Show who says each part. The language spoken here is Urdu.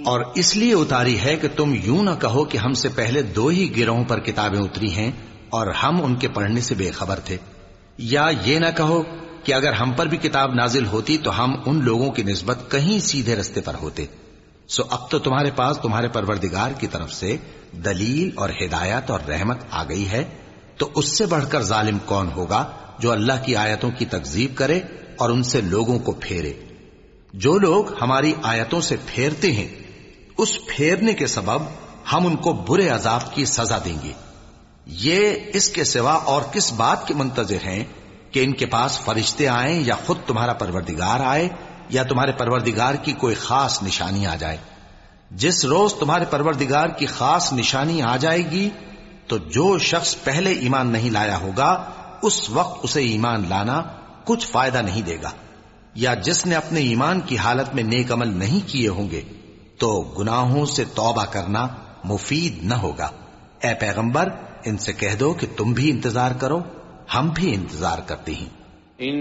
Speaker 1: اور اس لیے اتاری ہے کہ تم یوں نہ کہو کہ ہم سے پہلے 2 ہی گروہوں پر کتابیں اتری ہیں اور ہم ان کے پڑھنے سے بے خبر تھے، یا یہ نہ کہو کہ اگر ہم پر بھی کتاب نازل ہوتی تو ہم ان لوگوں کی نسبت کہیں سیدھے رستے پر ہوتے۔ سو اب تو تمہارے پاس تمہارے پروردگار کی طرف سے دلیل اور ہدایت اور رحمت آ گئی ہے، تو اس سے بڑھ کر ظالم کون ہوگا جو اللہ کی آیتوں کی تکذیب کرے اور ان سے لوگوں کو پھیرے۔ جو لوگ ہماری آیتوں سے پھیرتے ہیں، اس پھیرنے کے سبب ہم ان کو برے عذاب کی سزا دیں گے۔ یہ اس کے سوا اور کس بات کے منتظر ہیں کہ ان کے پاس فرشتے آئیں یا خود تمہارا پروردگار آئے یا تمہارے پروردگار کی کوئی خاص نشانی آ جائے۔ جس روز تمہارے پروردگار کی خاص نشانی آ جائے گی تو جو شخص پہلے ایمان نہیں لایا ہوگا اس وقت اسے ایمان لانا کچھ فائدہ نہیں دے گا، یا جس نے اپنے ایمان کی حالت میں نیک عمل نہیں کیے ہوں گے تو گناہوں سے توبہ کرنا مفید نہ ہوگا۔ اے پیغمبر، ان سے کہہ دو کہ تم بھی انتظار کرو، ہم بھی انتظار کرتے ہیں۔